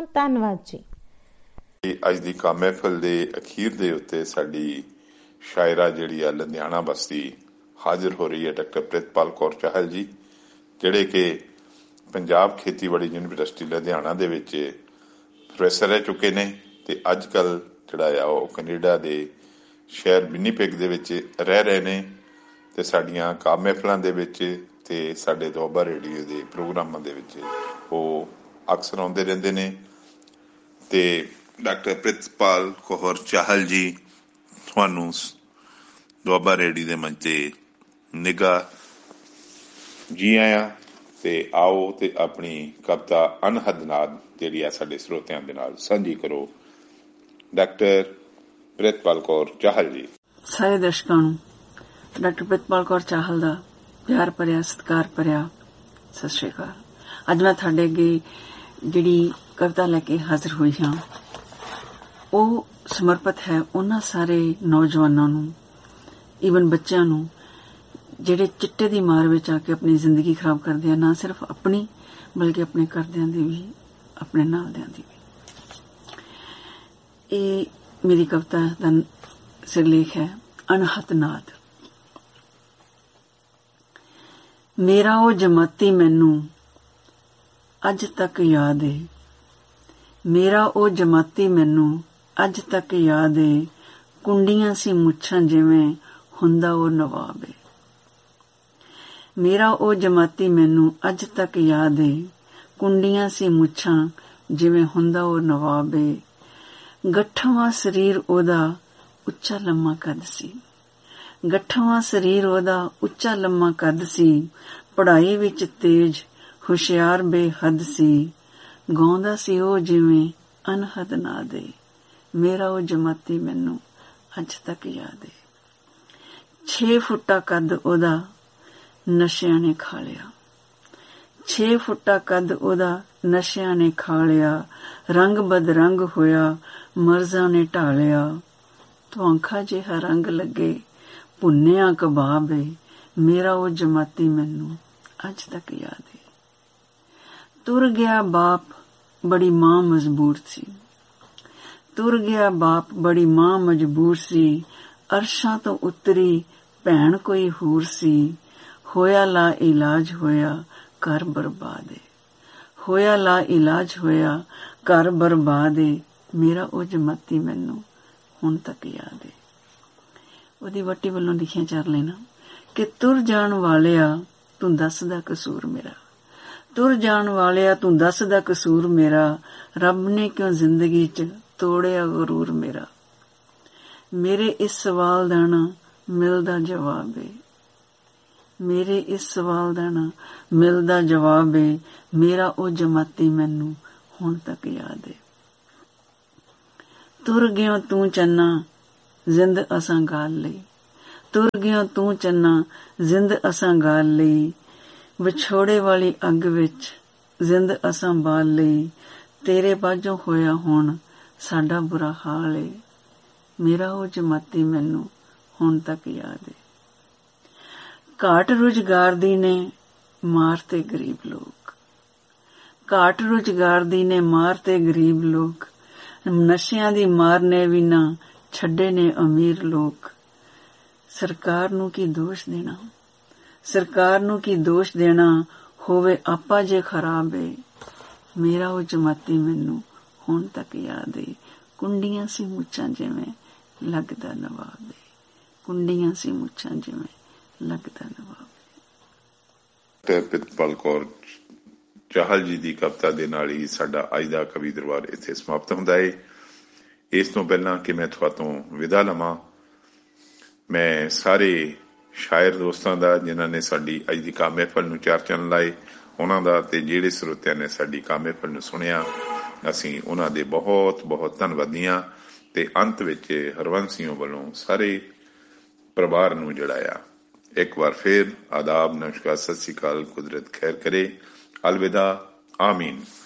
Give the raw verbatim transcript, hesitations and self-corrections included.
ਧੰਨਵਾਦ ਜੀ। ਅੱਜ ਦੀ ਕਾ ਮਹਿਫਲ ਦੇ ਅਖੀਰ ਦੇ ਉੱਤੇ ਸਾਡੀ ਸ਼ਾਇਰਾ ਜਿਹੜੀ ਆ ਲੁਧਿਆਣਾ ਬਸਤੀ ਹਾਜ਼ਰ ਹੋ ਰਹੀ ਹੈ, ਡਾਕਟਰ ਪ੍ਰਿਤਪਾਲ ਕੌਰ ਚਾਹਲ ਜੀ, ਜਿਹੜੇ ਕਿ ਪੰਜਾਬ ਖੇਤੀਬਾੜੀ ਯੂਨੀਵਰਸਿਟੀ ਲੁਧਿਆਣਾ ਦੇ ਵਿੱਚ ਪ੍ਰੋਫੈਸਰ ਰਹਿ ਚੁੱਕੇ ਨੇ ਤੇ ਅੱਜ ਕੱਲ੍ਹ ਜਿਹੜਾ ਆ ਉਹ ਕੈਨੇਡਾ ਦੇ ਸ਼ਹਿਰ ਵਿਨੀਪੈਗ ਦੇ ਵਿੱਚ ਰਹਿ ਰਹੇ ਨੇ ਤੇ ਸਾਡੀਆਂ ਕਾ ਮਹਿਫਲਾਂ ਦੇ ਵਿੱਚ ਤੇ ਸਾਡੇ ਦੁਆਬਾ ਰੇਡੀਓ ਦੇ ਪ੍ਰੋਗਰਾਮਾਂ ਦੇ ਵਿੱਚ ਉਹ ਅਕਸਰ ਆਉਂਦੇ ਰਹਿੰਦੇ ਨੇ। ਤੇ ਡਾਕਟਰ ਪ੍ਰਿਤਪਾਲ ਕੌਰ ਚਾਹਲ ਜੀ, ਤੁਹਾਨੂੰ ਦੁਆਬਾ ਰੇਡੀਓ ਦੇ ਮੰਚ ਤੇ ਨਿੱਘਾ ਜੀ ਆਇਆਂ ਤੇ ਆਓ ਤੇ ਆਪਣੀ ਕਵਿਤਾ ਅਨਹਦ ਨਾਦ ਜਿਹੜੀ ਆ ਸਾਡੇ ਸਰੋਤਿਆਂ ਦੇ ਨਾਲ ਸਾਂਝੀ ਕਰੋ। ਡਾਕਟਰ ਪ੍ਰਿਤਪਾਲ ਕੌਰ ਚਾਹਲ ਜੀ। ਸਾਰੇ ਦਰਸ਼ਕਾਂ ਨੂੰ ਡਾਕਟਰ ਪ੍ਰਿਤਪਾਲ ਕੌਰ ਚਾਹਲ ਦਾ ਪਿਆਰ ਭਰਿਆ ਸਤਿਕਾਰ ਭਰਿਆ ਸਤਿ ਸ਼੍ਰੀ ਅਕਾਲ। ਅੱਜ ਮੈਂ ਤੁਹਾਡੇ ਅੱਗੇ ਜਿਹੜੀ ਕਵਿਤਾ ਲੈ ਕੇ ਹਾਜ਼ਰ ਹੋਈ ਹਾਂ ਉਹ ਸਮਰਪਿਤ ਹੈ ਉਹਨਾਂ ਸਾਰੇ ਨੌਜਵਾਨਾਂ ਨੂੰ, ਈਵਨ ਬੱਚਿਆਂ ਨੂੰ, ਜਿਹੜੇ ਚਿੱਟੇ ਦੀ ਮਾਰ ਵਿੱਚ ਆ ਕੇ ਆਪਣੀ ਜ਼ਿੰਦਗੀ ਖਰਾਬ ਕਰਦੇ ਆ, ਨਾ ਸਿਰਫ ਆਪਣੀ ਬਲਕਿ ਆਪਣੇ ਘਰਦਿਆਂ ਦੀ ਵੀ, ਆਪਣੇ ਨਾਲਦਿਆਂ ਦੀ ਵੀ। ਇਹ ਮੇਰੀ ਕਵਿਤਾ ਦਾ ਸਿਰਲੇਖ ਹੈ ਅਨਹਦ ਨਾਦ। ਮੇਰਾ ਉਹ ਜਮਾਤੀ ਮੈਨੂੰ ਅੱਜ ਤੱਕ ਯਾਦ ਏ, ਮੇਰਾ ਉਹ ਜਮਾਤੀ ਮੈਨੂੰ ਅੱਜ ਤੱਕ ਯਾਦ ਏ, ਕੁੰਡੀਆਂ ਸੀ ਮੁੱਛਾਂ ਜਿਵੇਂ ਹੁੰਦਾ ਉਹ ਨਵਾਬ ਏ। ਮੇਰਾ ਉਹ ਜਮਾਤੀ ਮੈਨੂੰ ਅੱਜ ਤੱਕ ਯਾਦ ਏ, ਕੁੰਡੀਆਂ ਸੀ ਮੁੱਛਾਂ ਜਿਵੇਂ ਹੁੰਦਾ ਉਹ ਨਵਾਬ ਏ। ਗੱਠਵਾਂ ਸਰੀਰ ਉਹਦਾ ਉੱਚਾ ਲੰਮਾ ਕੱਦ ਸੀ, ਗੱਠਵਾਂ ਸਰੀਰ ਉਹਦਾ ਉੱਚਾ ਲੰਮਾ ਕੱਦ ਸੀ, ਪੜ੍ਹਾਈ ਵਿੱਚ ਤੇਜ਼ ਹੁਸ਼ਿਆਰ ਬੇਹੱਦ ਸੀ, ਗਾਉਂਦਾ ਸੀ ਉਹ ਜਿਵੇਂ ਅਨਹਦ ਨਾਦ ਏ। ਮੇਰਾ ਉਹ ਜਮਾਤੀ ਮੈਨੂੰ ਅੱਜ ਤੱਕ ਯਾਦ ਏ। ਛੇ ਫੁੱਟਾ ਕੱਦ ਉਹਦਾ ਨਸ਼ਿਆਂ ਨੇ ਖਾ ਲਿਆ, ਛੇ ਫੁੱਟਾ ਕੱਦ ਉਹਦਾ ਨਸ਼ਿਆਂ ਨੇ ਖਾ ਲਿਆ, ਰੰਗ ਬਦਰੰਗ ਹੋਇਆ ਮਰਜ਼ਾਂ ਨੇ ਢਾਲਿਆ, ਤੁਆਂਖਾ ਜਿਹਾ ਰੰਗ ਲੱਗੇ ਭੁੰਨਿਆ ਕਬਾਬ ਏ। ਮੇਰਾ ਉਹ ਜਮਾਤੀ ਮੈਨੂੰ ਅੱਜ ਤੱਕ ਯਾਦ ਏ। ਤੁਰ ਗਿਆ ਬਾਪ ਬੜੀ ਮਾਂ ਮਜਬੂਰ ਸੀ, ਤੁਰ ਗਿਆ ਬਾਪ ਬੜੀ ਮਾਂ ਮਜਬੂਰ ਸੀ, ਅਰਸ਼ਾਂ ਤੋਂ ਉਤਰੀ ਭੈਣ ਕੋਈ ਹੂਰ ਸੀ, ਹੋਇਆ ਲਾ ਇਲਾਜ ਹੋਇਆ ਘਰ ਬਰਬਾਦ ਏ, ਹੋਇਆ ਲਾ ਇਲਾਜ ਹੋਇਆ ਘਰ ਬਰਬਾਦ ਏ। ਮੇਰਾ ਉਹ ਜਮਾਤੀ ਮੈਨੂੰ ਹੁਣ ਤੱਕ ਯਾਦ ਏ। ਉਹਦੀ ਵਟੀ ਵੱਲੋਂ ਲਿਖੀਆਂ ਚਾਰ ਲਾਈਨਾਂ ਕਿ ਤੁਰ ਜਾਣ ਵਾਲਿਆ ਤੂੰ ਦੱਸਦਾ ਕਸੂਰ ਮੇਰਾ, ਤੁਰ ਜਾਣ ਵਾਲਿਆ ਤੂੰ ਦੱਸਦਾ ਕਸੂਰ ਮੇਰਾ, ਰੱਬ ਨੇ ਕਿਉਂ ਜ਼ਿੰਦਗੀ 'ਚ ਤੋੜਿਆ ਗਰੂਰ ਮੇਰਾ। ਮੇਰੇ ਇਸ ਸਵਾਲ ਦਾ ਨਾ ਮਿਲਦਾ ਜਵਾਬ ਏ, ਮੇਰੇ ਇਸ ਸਵਾਲ ਦਾ ਨਾ ਮਿਲਦਾ ਜਵਾਬ ਏ। ਮੇਰਾ ਉਹ ਜਮਾਤੀ ਮੈਨੂੰ ਹੁਣ ਤੱਕ ਯਾਦ ਏ। ਤੁਰ ਗਿਆ ਤੂੰ ਚੰਨਾ ਜ਼ਿੰਦ ਅਸਾਂ ਗਾਲ ਲਈ, ਤੁਰ ਗਿਆ ਤੂੰ ਚੰਨਾ ਜ਼ਿੰਦ ਅਸਾਂ ਗਾਲ ਲਈ, ਵਿਛੋੜੇ ਵਾਲੀ ਅੱਗ ਵਿੱਚ ਜ਼ਿੰਦ ਅਸਾਂ ਬਾਲ ਲਈ, ਤੇਰੇ ਬਾਝੋਂ ਹੋਇਆ ਹੁਣ ਸਾਡਾ ਬੁਰਾ ਹਾਲ ਏ। ਮੇਰਾ ਉਹ ਜਮਾਤੀ ਮੈਨੂੰ ਹੁਣ ਤੱਕ ਯਾਦ ਏ। ਘਾਟ ਰੁਜ਼ਗਾਰ ਦੀ ਨੇ ਮਾਰ ਤੇ ਗਰੀਬ ਲੋਕ, ਘਾਟ ਰੁਜ਼ਗਾਰ ਦੀ ਨੇ ਮਾਰ ਤੇ ਗਰੀਬ ਲੋਕ, ਨਸ਼ਿਆਂ ਦੀ ਮਾਰ ਨੇ ਵੀ ਨਾ ਛੱਡੇ ਨੇ ਅਮੀਰ ਲੋਕ। ਸਰਕਾਰ ਨੂੰ ਕੀ ਦੋਸ਼ ਦੇਣਾ, ਸਰਕਾਰ ਨੂੰ ਕੀ ਦੋਸ਼ ਦੇਣਾ, ਹੋਵੇ ਆਪਾ ਜੇ ਖਰਾਬ ਏ। ਮੇਰਾ ਉਹ ਜਮਾਤੀ ਮੈਨੂੰ ਹੁਣ ਤੱਕ ਯਾਦ ਏ। ਕੁੰਡੀਆਂ ਸੀ ਮੁੱਛਾਂ ਜਿਵੇਂ ਲੱਗਦਾ ਨਵਾਬ ਏ, ਕੁੰਡੀਆਂ ਸੀ ਮੁੱਛਾਂ ਜਿਵੇਂ ਲੱਗਦਾ ਨਵਾਬ ਏ। ਪ੍ਰਿਤਪਾਲ ਕੌਰ ਚਾਹਲ ਜੀ ਦੀ ਕਵਿਤਾ ਦੇ ਨਾਲ ਹੀ ਸਾਡਾ ਅੱਜ ਦਾ ਕਵੀ ਦਰਬਾਰ ਇੱਥੇ ਸਮਾਪਤ ਹੁੰਦਾ ਹੈ। ਇਸ ਤੋਂ ਪਹਿਲਾਂ ਕਿ ਮੈਂ ਤੁਹਾਤੋਂ ਵਿਦਾ ਲਵਾਂ, ਮੈਂ ਸਾਰੇ ਸ਼ਾਇਰ ਦੋਸਤਾਂ ਦਾ ਜਿਨ੍ਹਾਂ ਨੇ ਸਾਡੀ ਅੱਜ ਦੀ ਕਾ ਮਹਿਫਲ ਨੂੰ ਚਾਰ ਚੰਨ ਲਾਏ, ਉਹਨਾਂ ਦਾ ਤੇ ਜਿਹੜੇ ਸਰੋਤਿਆਂ ਨੇ ਸਾਡੀ ਕਾ ਮਹਿਫਲ ਨੂੰ ਸੁਣਿਆ, ਅਸੀਂ ਉਹਨਾਂ ਦੇ ਬਹੁਤ ਬਹੁਤ ਧੰਨਵਾਦੀਆਂ। ਤੇ ਅੰਤ ਵਿੱਚ ਹਰਵੰਸ ਸਿੰਘ ਵੱਲੋਂ ਸਾਰੇ ਪਰਿਵਾਰ ਨੂੰ ਜੜਾਇਆ ਇੱਕ ਵਾਰ ਫਿਰ ਆਦਾਬ, ਨਮਸਕਾਰ, ਸਤਿ ਸ਼੍ਰੀ ਅਕਾਲ, ਕੁਦਰਤ ਖੈਰ ਕਰੇ, ਅਲਵਿਦਾ, ਆਮੀਨ।